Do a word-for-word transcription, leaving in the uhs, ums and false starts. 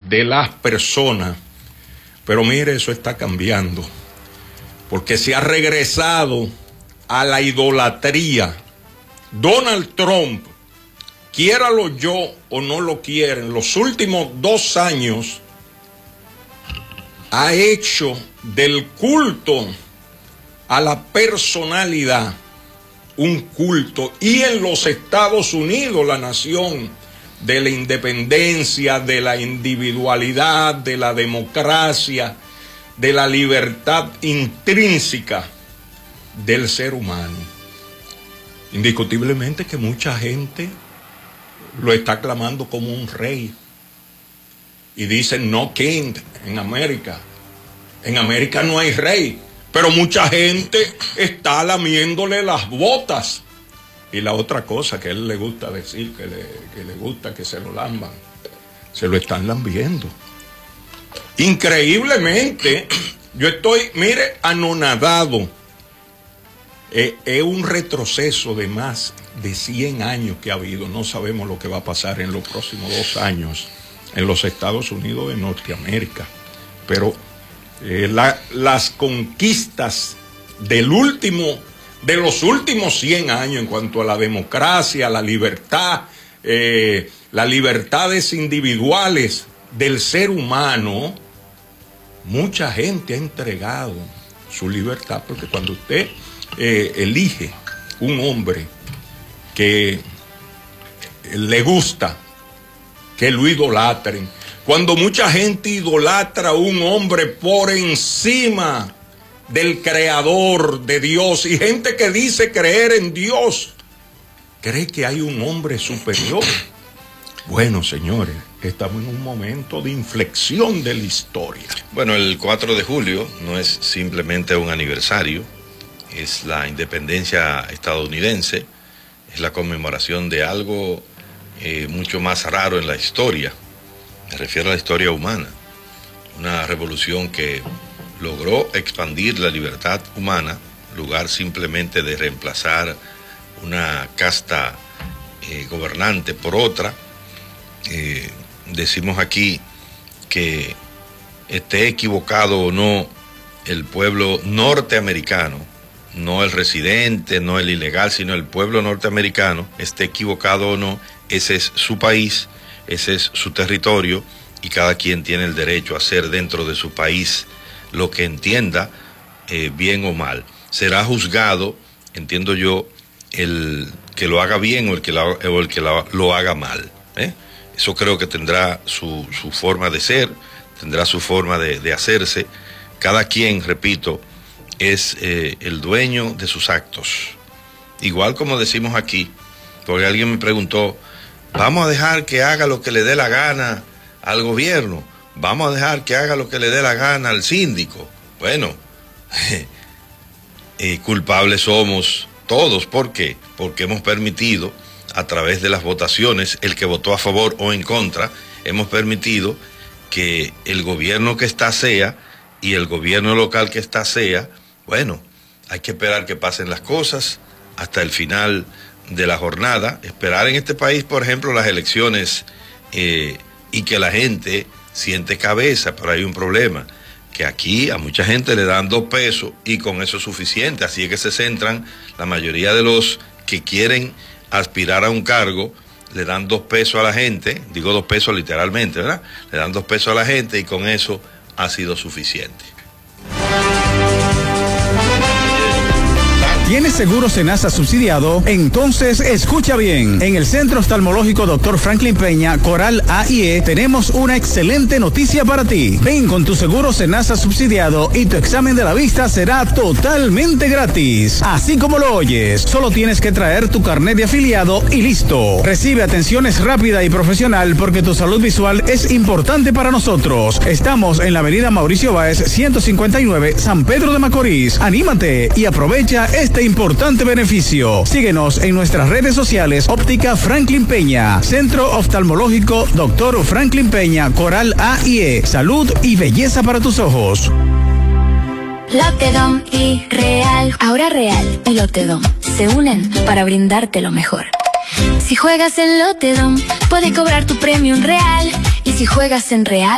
de las personas. Pero mire, eso está cambiando, porque se ha regresado a la idolatría. Donald Trump, quiéralo yo o no lo quieren, los últimos dos años ha hecho del culto a la personalidad un culto. Y en los Estados Unidos, la nación de la independencia, de la individualidad, de la democracia, de la libertad intrínseca del ser humano. Indiscutiblemente que mucha gente lo está aclamando como un rey. Y dicen no king en América. En América no hay rey. Pero mucha gente está lamiéndole las botas. Y la otra cosa que a él le gusta decir, que le, que le gusta que se lo lamban, se lo están lambiendo. Increíblemente, yo estoy, mire, anonadado. Eh, es un retroceso de más de cien años que ha habido. No sabemos lo que va a pasar en los próximos dos años en los Estados Unidos de Norteamérica. Pero eh, la, las conquistas del último, de los últimos cien años en cuanto a la democracia, la libertad, eh, las libertades individuales del ser humano, mucha gente ha entregado su libertad, porque cuando usted eh, elige un hombre que le gusta que lo idolatren, cuando mucha gente idolatra a un hombre por encima del creador de Dios, y gente que dice creer en Dios, cree que hay un hombre superior. Bueno, señores, estamos en un momento de inflexión de la historia. Bueno, el cuatro de julio no es simplemente un aniversario, es la independencia estadounidense, es la conmemoración de algo eh, mucho más raro en la historia. Me refiero a la historia humana, una revolución que logró expandir la libertad humana, en lugar simplemente de reemplazar una casta eh, gobernante por otra. Eh, decimos aquí que esté equivocado o no el pueblo norteamericano, no el residente, no el ilegal, sino el pueblo norteamericano, esté equivocado o no, ese es su país, ese es su territorio, y cada quien tiene el derecho a hacer dentro de su país lo que entienda, eh, bien o mal. Será juzgado, entiendo yo, el que lo haga bien o el que, la, o el que la, lo haga mal, ¿eh? Eso creo que tendrá su, su forma de ser, tendrá su forma de, de hacerse. Cada quien, repito, es eh, el dueño de sus actos. Igual como decimos aquí, porque alguien me preguntó, ¿vamos a dejar que haga lo que le dé la gana al gobierno? ¿Vamos a dejar que haga lo que le dé la gana al síndico? Bueno, eh, culpables somos todos. ¿Por qué? Porque hemos permitido, a través de las votaciones, el que votó a favor o en contra, hemos permitido que el gobierno que está sea y el gobierno local que está sea, bueno, hay que esperar que pasen las cosas hasta el final de la jornada, esperar en este país, por ejemplo, las elecciones eh, y que la gente siente cabeza. Pero hay un problema, que aquí a mucha gente le dan dos pesos y con eso es suficiente, así es que se centran, la mayoría de los que quieren aspirar a un cargo, le dan dos pesos a la gente, digo dos pesos literalmente, ¿verdad? Le dan dos pesos a la gente y con eso ha sido suficiente. ¿Tienes seguro Senasa subsidiado? Entonces escucha bien. En el Centro Oftalmológico doctor Franklin Peña, Coral A y E, tenemos una excelente noticia para ti. Ven con tu seguro Senasa subsidiado y tu examen de la vista será totalmente gratis. Así como lo oyes, solo tienes que traer tu carnet de afiliado y listo. Recibe atenciones rápida y profesional porque tu salud visual es importante para nosotros. Estamos en la avenida Mauricio Báez, ciento cincuenta y nueve, San Pedro de Macorís. Anímate y aprovecha este importante beneficio. Síguenos en nuestras redes sociales. Óptica Franklin Peña, Centro Oftalmológico doctor Franklin Peña, Coral A y E. Salud y belleza para tus ojos. Lotedom y Real. Ahora Real y Lotedom se unen para brindarte lo mejor. Si juegas en Lotedom, puedes cobrar tu premio en Real. Y si juegas en Real,